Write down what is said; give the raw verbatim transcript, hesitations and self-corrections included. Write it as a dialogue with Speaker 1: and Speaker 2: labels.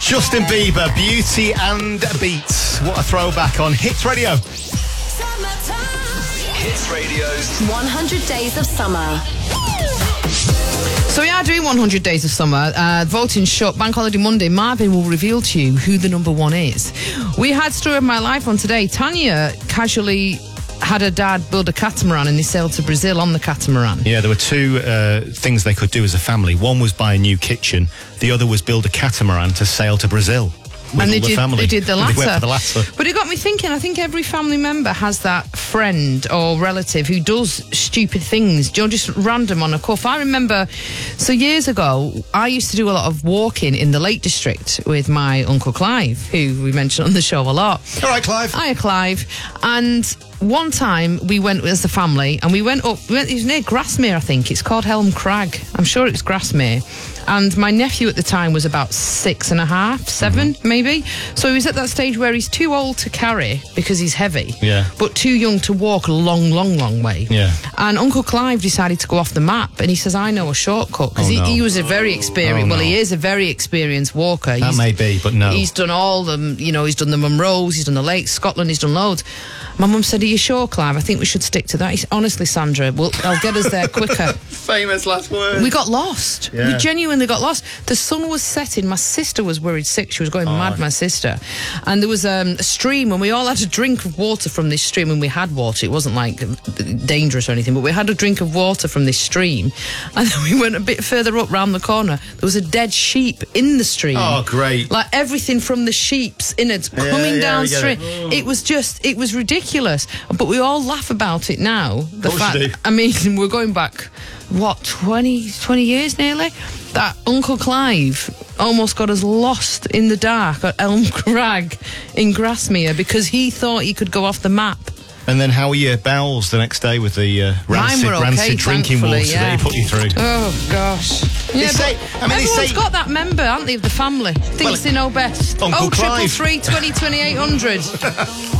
Speaker 1: Justin Bieber, Beauty and Beats. What a throwback on Hits Radio.
Speaker 2: Hits Radio's
Speaker 3: one hundred Days of Summer.
Speaker 4: So we are doing one hundred Days of Summer. Uh, voting shut. Bank Holiday Monday. Marvin will reveal to you who the number one is. We had Story of My Life on today. Tanya casually had her dad build a catamaran and they sailed to Brazil on the catamaran.
Speaker 1: Yeah, there were two uh, things they could do as a family. One was buy a new kitchen. The other was build a catamaran to sail to Brazil. With
Speaker 4: And they
Speaker 1: all the
Speaker 4: did,
Speaker 1: family.
Speaker 4: they did the latter.
Speaker 1: They went for the latter.
Speaker 4: But it got me thinking, I think every family member has that friend or relative who does stupid things, you know, just random on a cuff. I remember, so years ago, I used to do a lot of walking in the Lake District with my Uncle Clive, who we mentioned on the show a lot.
Speaker 1: All right, Clive.
Speaker 4: Hiya, Clive. And one time we went as the family and we went up, we went, it was near Grasmere, I think. It's called Helm Crag. I'm sure it's Grasmere. And my nephew at the time was about six and a half, seven, mm-hmm. maybe. So he was at that stage where he's too old to carry because he's heavy,
Speaker 1: yeah,
Speaker 4: but too young to walk a long, long, long way.
Speaker 1: Yeah.
Speaker 4: And Uncle Clive decided to go off the map, and he says, "I know a shortcut," because
Speaker 1: oh,
Speaker 4: he,
Speaker 1: no.
Speaker 4: he was a very experienced.
Speaker 1: Oh,
Speaker 4: well,
Speaker 1: no.
Speaker 4: he is a very experienced walker.
Speaker 1: That
Speaker 4: he's,
Speaker 1: may be, but no.
Speaker 4: He's done all them. You know, he's done the Munros, he's done the Lakes, Scotland. He's done loads. My mum said, "Are you sure, Clive? I think we should stick to that." He said, "Honestly, Sandra, we'll, I'll get us there quicker."
Speaker 1: Famous last word.
Speaker 4: We got lost.
Speaker 1: Yeah.
Speaker 4: We genuinely got lost. The sun was setting. My sister was worried sick. She was going
Speaker 1: oh.
Speaker 4: mad, my sister. And there was um, a stream, and we all had a drink of water from this stream, and we had water. It wasn't like dangerous or anything, but we had a drink of water from this stream. And then we went a bit further up round the corner. There was a dead sheep in the stream.
Speaker 1: Oh, great.
Speaker 4: Like everything from the sheep's innards yeah, coming
Speaker 1: yeah,
Speaker 4: downstream.
Speaker 1: It.
Speaker 4: It was just, it was ridiculous. But we all laugh about it now. The
Speaker 1: Of course
Speaker 4: fact,
Speaker 1: you do.
Speaker 4: I mean, we're going back, what, twenty, twenty years nearly? That Uncle Clive almost got us lost in the dark at Elm Crag in Grasmere because he thought he could go off the map.
Speaker 1: And then how were your bowels the next day with the uh, rancid,
Speaker 4: okay,
Speaker 1: rancid drinking water
Speaker 4: yeah.
Speaker 1: that he put you through?
Speaker 4: Oh, gosh. Yeah,
Speaker 1: say, I mean,
Speaker 4: everyone's
Speaker 1: say,
Speaker 4: got that member, haven't they, of the family? Thinks
Speaker 1: well,
Speaker 4: they know best.
Speaker 1: Uncle
Speaker 4: oh, triple
Speaker 1: Clive.
Speaker 4: three, twenty, twenty-eight hundred.